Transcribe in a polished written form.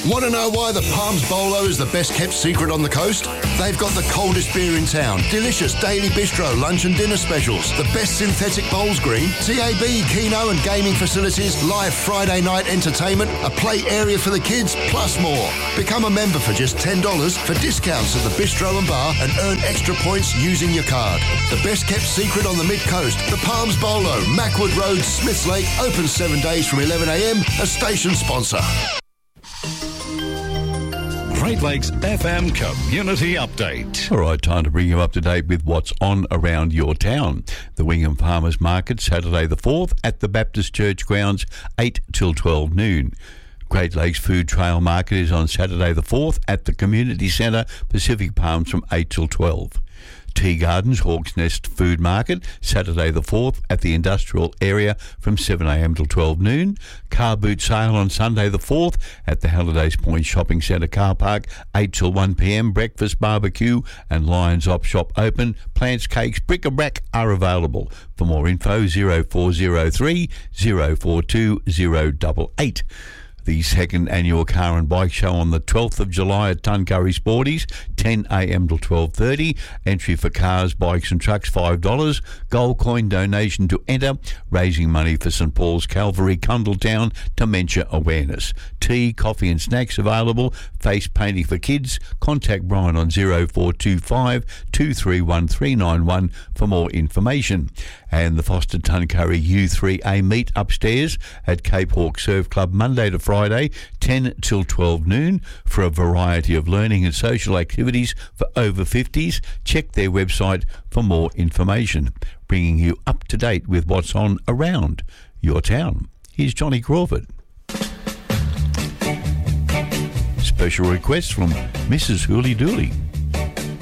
Want to know why the Palms Bolo is the best kept secret on the coast? They've got the coldest beer in town, delicious daily bistro lunch and dinner specials, the best synthetic bowls green, TAB, Keno and gaming facilities, live Friday night entertainment, a play area for the kids, plus more. Become a member for just $10 for discounts at the bistro and bar and earn extra points using your card. The best kept secret on the mid-coast, the Palms Bolo, Mackwood Road, Smiths Lake, open 7 days from 11am, a station sponsor. Great Lakes FM Community Update. All right, time to bring you up to date with what's on around your town. The Wingham Farmers Market, Saturday the 4th at the Baptist Church grounds, 8 till 12 noon. Great Lakes Food Trail Market is on Saturday the 4th at the Community Centre, Pacific Palms from 8 till 12. Tea Gardens Hawks Nest Food Market, Saturday the 4th at the Industrial Area from 7am till 12 noon. Car Boot Sale on Sunday the 4th at the Hallidays Point Shopping Centre Car Park, 8 till 1pm. Breakfast, barbecue and Lions Op Shop open. Plants, cakes, bric-a-brac are available. For more info, 0403 042 088. The second annual Car and Bike Show on the 12th of July at Tuncurry Sporties, 10am till 12:30. Entry for cars, bikes and trucks, $5. Gold coin donation to enter, raising money for St Paul's Calvary, Cundletown Dementia Awareness. Tea, coffee and snacks available. Face painting for kids. Contact Brian on 0425 231 391 for more information. And the Foster Tuncurry U3A meet upstairs at Cape Hawk Surf Club Monday to Friday, 10 till 12 noon, for a variety of learning and social activities for over 50s. Check their website for more information. Bringing you up to date with what's on around your town. Here's Johnny Crawford. Special request from Mrs. Hooly Dooly.